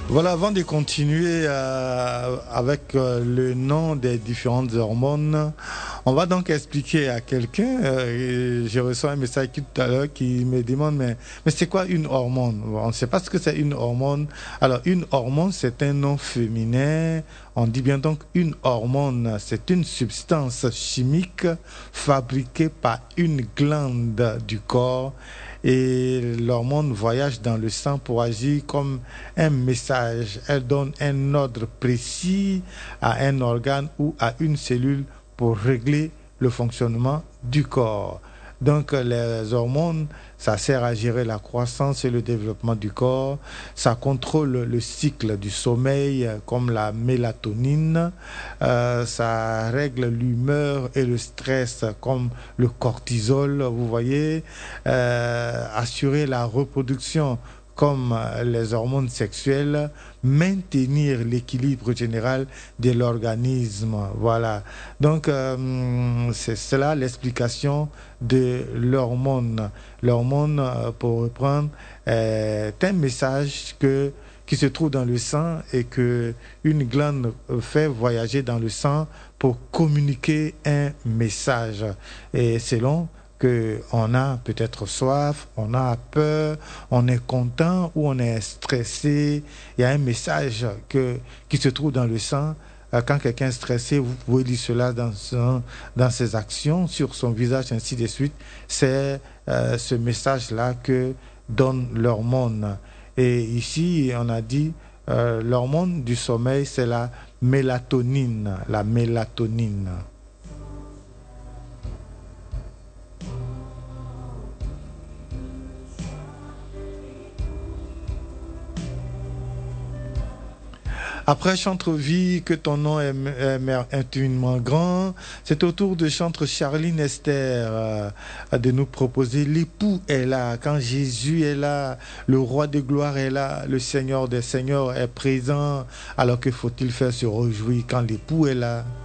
Voilà, avant de continuer avec le nom des différentes hormones, on va donc expliquer à quelqu'un, je reçois un message tout à l'heure qui me demande, mais c'est quoi une hormone? On ne sait pas ce que c'est une hormone. Alors, une hormone, c'est un nom féminin. On dit bien donc une hormone, c'est une substance chimique fabriquée par une glande du corps. Et l'hormone voyage dans le sang pour agir comme un message. Elle donne un ordre précis à un organe ou à une cellule pour régler le fonctionnement du corps. Donc les hormones, ça sert à gérer la croissance et le développement du corps. Ça contrôle le cycle du sommeil comme la mélatonine. Ça règle l'humeur et le stress comme le cortisol, vous voyez. Assurer la reproduction comme les hormones sexuelles, maintenir l'équilibre général de l'organisme. Voilà. Donc, c'est cela l'explication de l'hormone. L'hormone, pour reprendre, est un message qui se trouve dans le sang et que une glande fait voyager dans le sang pour communiquer un message. Et selon qu'on a peut-être soif, on a peur, on est content ou on est stressé. Il y a un message qui se trouve dans le sang. Quand quelqu'un est stressé, vous pouvez lire cela dans ses actions, sur son visage, ainsi de suite. C'est ce message-là que donne l'hormone. Et ici, on a dit, l'hormone du sommeil, c'est la mélatonine. La mélatonine. Après Chantre-Vie, que ton nom est infiniment grand, c'est au tour de Chantre Charline Esther de nous proposer l'époux est là. Quand Jésus est là, le roi de gloire est là, le Seigneur des Seigneurs est présent. Alors que faut-il faire se réjouir quand l'époux est là?